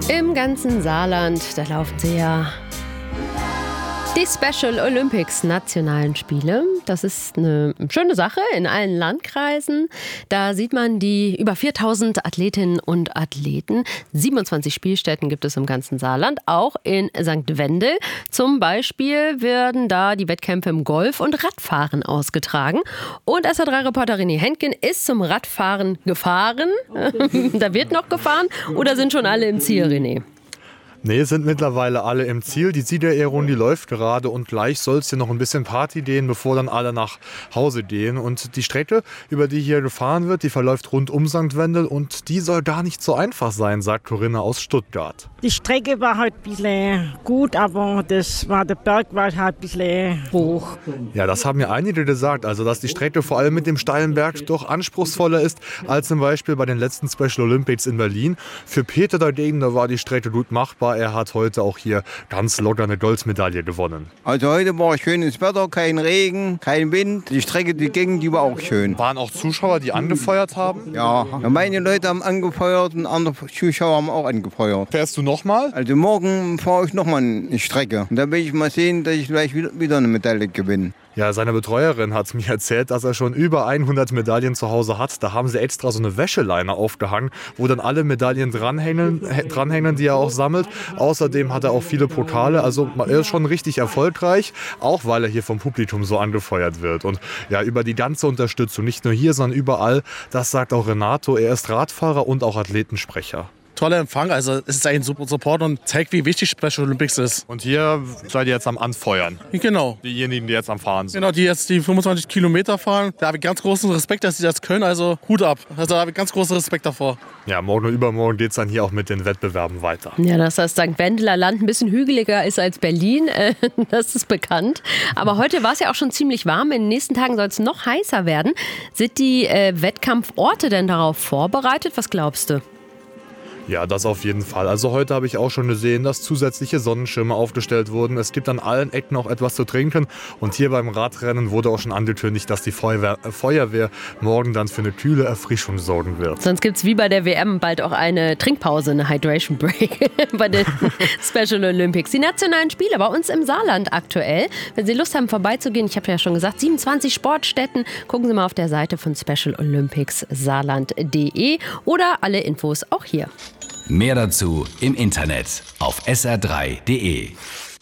Im ganzen Saarland, da laufen sie ja die Special Olympics Nationalen Spiele. Das ist eine schöne Sache in allen Landkreisen. Da sieht man die über 4000 Athletinnen und Athleten. 27 Spielstätten gibt es im ganzen Saarland, auch in St. Wendel. Zum Beispiel werden da die Wettkämpfe im Golf und Radfahren ausgetragen. Und SR3-Reporter René Hentgen ist zum Radfahren gefahren. Da wird noch gefahren oder sind schon alle im Ziel, René? Nee, sind mittlerweile alle im Ziel. Die Siegerehrung, die läuft gerade und gleich soll es hier noch ein bisschen Party gehen, bevor dann alle nach Hause gehen. Und die Strecke, über die hier gefahren wird, die verläuft rund um St. Wendel und die soll gar nicht so einfach sein, sagt Corinna aus Stuttgart. Die Strecke war halt ein bisschen gut, aber der Berg war halt ein bisschen hoch. Ja, das haben ja einige gesagt, also dass die Strecke vor allem mit dem steilen Berg doch anspruchsvoller ist als zum Beispiel bei den letzten Special Olympics in Berlin. Für Peter dagegen, da war die Strecke gut machbar. Er hat heute auch hier ganz locker eine Goldmedaille gewonnen. Also heute war schönes Wetter, kein Regen, kein Wind. Die Strecke, die ging, die war auch schön. Waren auch Zuschauer, die angefeuert haben? Ja, meine Leute haben angefeuert und andere Zuschauer haben auch angefeuert. Fährst du nochmal? Also morgen fahre ich nochmal eine Strecke. Und da will ich mal sehen, dass ich gleich wieder eine Medaille gewinne. Ja, seine Betreuerin hat mir erzählt, dass er schon über 100 Medaillen zu Hause hat. Da haben sie extra so eine Wäscheleine aufgehangen, wo dann alle Medaillen dranhängen, die er auch sammelt. Außerdem hat er auch viele Pokale. Also er ist schon richtig erfolgreich, auch weil er hier vom Publikum so angefeuert wird. Und ja, über die ganze Unterstützung, nicht nur hier, sondern überall, das sagt auch Renato. Er ist Radfahrer und auch Athletensprecher. Toller Empfang, also es ist ein super Support und zeigt, wie wichtig Special Olympics ist. Und hier seid ihr jetzt am Anfeuern? Genau. Diejenigen, die jetzt am Fahren sind? Genau, die jetzt die 25 Kilometer fahren. Da habe ich ganz großen Respekt, dass sie das können, also Hut ab. Also da habe ich ganz großen Respekt davor. Ja, morgen und übermorgen geht es dann hier auch mit den Wettbewerben weiter. Ja, dass das St. Wendeler Land ein bisschen hügeliger ist als Berlin, das ist bekannt. Aber heute war es ja auch schon ziemlich warm. In den nächsten Tagen soll es noch heißer werden. Sind die Wettkampforte denn darauf vorbereitet? Was glaubst du? Ja, das auf jeden Fall. Also heute habe ich auch schon gesehen, dass zusätzliche Sonnenschirme aufgestellt wurden. Es gibt an allen Ecken auch etwas zu trinken. Und hier beim Radrennen wurde auch schon angekündigt, dass die Feuerwehr morgen dann für eine kühle Erfrischung sorgen wird. Sonst gibt es wie bei der WM bald auch eine Trinkpause, eine Hydration Break bei den Special Olympics. Die nationalen Spiele bei uns im Saarland aktuell. Wenn Sie Lust haben, vorbeizugehen, ich habe ja schon gesagt, 27 Sportstätten. Gucken Sie mal auf der Seite von Special Olympics saarland.de oder alle Infos auch hier. Mehr dazu im Internet auf sr3.de.